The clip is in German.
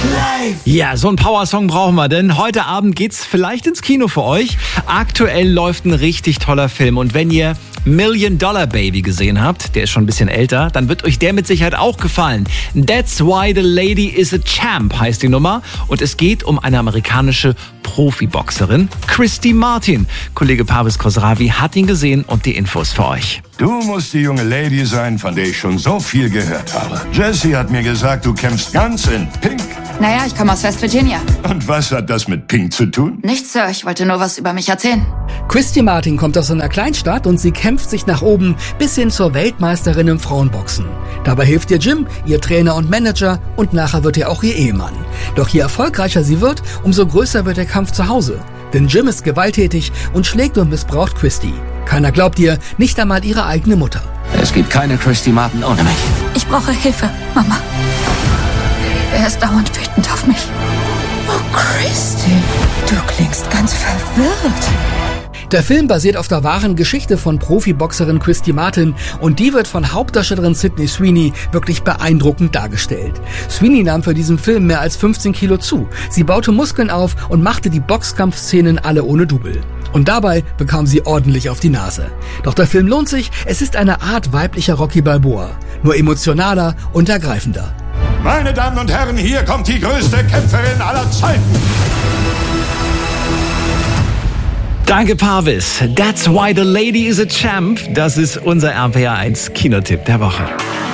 Ja, so einen Powersong brauchen wir, denn heute Abend geht's vielleicht ins Kino für euch. Aktuell läuft ein richtig toller Film und wenn ihr Million Dollar Baby gesehen habt, der ist schon ein bisschen älter, dann wird euch der mit Sicherheit auch gefallen. That's Why the Lady is a Champ heißt die Nummer und es geht um eine amerikanische Profiboxerin, Christy Martin. Kollege Parvis Khosravi hat ihn gesehen und die Infos für euch. Du musst die junge Lady sein, von der ich schon so viel gehört habe. Jessie hat mir gesagt, du kämpfst ganz in Pink. Naja, ich komme aus West Virginia. Und was hat das mit Pink zu tun? Nichts, Sir. Ich wollte nur was über mich erzählen. Christy Martin kommt aus einer Kleinstadt und sie kämpft sich nach oben bis hin zur Weltmeisterin im Frauenboxen. Dabei hilft ihr Jim, ihr Trainer und Manager und nachher wird er auch ihr Ehemann. Doch je erfolgreicher sie wird, umso größer wird der Kampf zu Hause. Denn Jim ist gewalttätig und schlägt und missbraucht Christy. Keiner glaubt ihr, nicht einmal ihre eigene Mutter. Es gibt keine Christy Martin ohne mich. Ich brauche Hilfe, Mama. Er ist dauernd wütend auf mich. Oh, Christy, du klingst ganz verwirrt. Der Film basiert auf der wahren Geschichte von Profiboxerin Christy Martin und die wird von Hauptdarstellerin Sydney Sweeney wirklich beeindruckend dargestellt. Sweeney nahm für diesen Film mehr als 15 Kilo zu. Sie baute Muskeln auf und machte die Boxkampfszenen alle ohne Double. Und dabei bekam sie ordentlich auf die Nase. Doch der Film lohnt sich, es ist eine Art weiblicher Rocky Balboa. Nur emotionaler und ergreifender. Meine Damen und Herren, hier kommt die größte Kämpferin aller Zeiten. Danke, Parvis. That's Why the Lady is a Champ. Das ist unser RPR 1 Kinotipp der Woche.